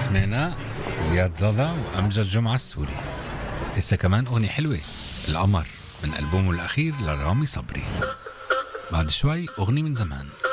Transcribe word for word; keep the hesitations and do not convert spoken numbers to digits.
سمعنا زياد زادا وأمجد جمعة السوري. لسه كمان أغنية حلوة، القمر، من ألبومه الأخير لرامي صبري. بعد شوي أغنية من زمان.